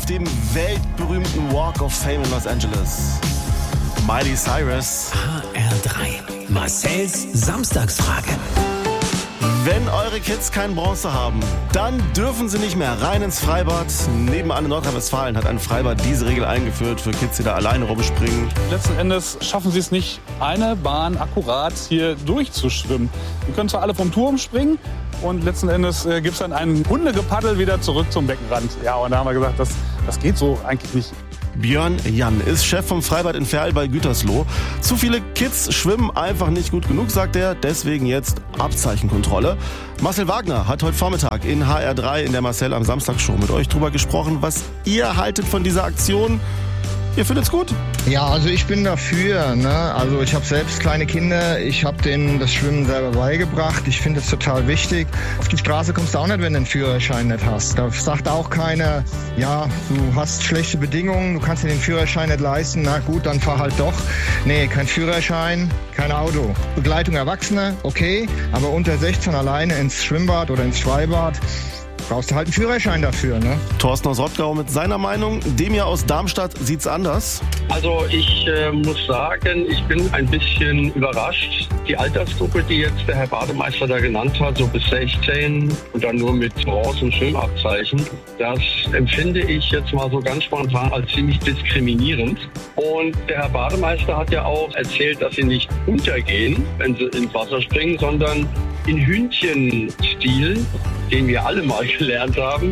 auf dem weltberühmten Walk of Fame in Los Angeles. Miley Cyrus. HR3. Marcells Samstagsfrage. Wenn eure Kids kein Bronze haben, dann dürfen sie nicht mehr rein ins Freibad. Nebenan in Nordrhein-Westfalen hat ein Freibad diese Regel eingeführt für Kids, die da alleine rumspringen. Letzten Endes schaffen sie es nicht, eine Bahn akkurat hier durchzuschwimmen. Die können zwar alle vom Turm springen und letzten Endes gibt es dann ein Hundegepaddel wieder zurück zum Beckenrand. Ja, und da haben wir gesagt, das geht so eigentlich nicht. Björn Jan ist Chef vom Freibad in Verl bei Gütersloh. Zu viele Kids schwimmen einfach nicht gut genug, sagt er. Deswegen jetzt Abzeichenkontrolle. Marcel Wagner hat heute Vormittag in HR3 in der Marcel am Samstag Show mit euch drüber gesprochen, was ihr haltet von dieser Aktion. Ihr findet's gut? Ja, also ich bin dafür. Ne? Also ich habe selbst kleine Kinder. Ich habe denen das Schwimmen selber beigebracht. Ich finde es total wichtig. Auf die Straße kommst du auch nicht, wenn du einen Führerschein nicht hast. Da sagt auch keiner, ja, du hast schlechte Bedingungen, du kannst dir den Führerschein nicht leisten. Na gut, dann fahr halt doch. Nee, kein Führerschein, kein Auto. Begleitung Erwachsene, okay. Aber unter 16 alleine ins Schwimmbad oder ins Freibad, brauchst du halt einen Führerschein dafür, ne? Thorsten aus Rottgau mit seiner Meinung. Demir aus Darmstadt sieht's anders. Also ich muss sagen, ich bin ein bisschen überrascht. Die Altersgruppe, die jetzt der Herr Bademeister da genannt hat, so bis 16 und dann nur mit Bronze- und Schwimmabzeichen, das empfinde ich jetzt mal so ganz spontan als ziemlich diskriminierend. Und der Herr Bademeister hat ja auch erzählt, dass sie nicht untergehen, wenn sie ins Wasser springen, sondern in Hühnchenstil, den wir alle mal gelernt haben,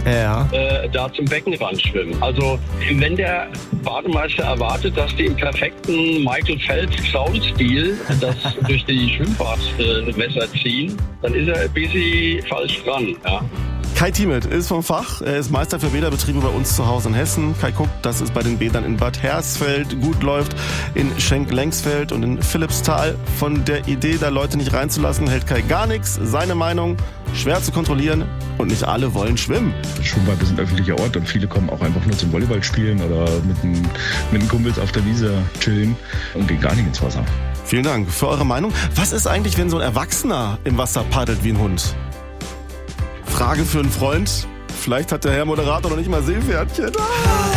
da zum Beckenrand schwimmen. Also wenn der Bademeister erwartet, dass die im perfekten Michael Phelps-Kraul-Stil das durch die Schwimmbadwässer ziehen, dann ist er ein bisschen falsch dran. Ja. Kai Thiemet ist vom Fach. Er ist Meister für Bäderbetriebe bei uns zu Hause in Hessen. Kai guckt, dass es bei den Bädern in Bad Hersfeld gut läuft, in Schenk-Lengsfeld und in Philippsthal. Von der Idee, da Leute nicht reinzulassen, hält Kai gar nichts. Seine Meinung: schwer zu kontrollieren und nicht alle wollen schwimmen. Das Schwimmbad ist ein öffentlicher Ort und viele kommen auch einfach nur zum Volleyball spielen oder mit den Kumpels auf der Wiese chillen und gehen gar nicht ins Wasser. Vielen Dank für eure Meinung. Was ist eigentlich, wenn so ein Erwachsener im Wasser paddelt wie ein Hund? Frage für einen Freund. Vielleicht hat der Herr Moderator noch nicht mal Seepferdchen.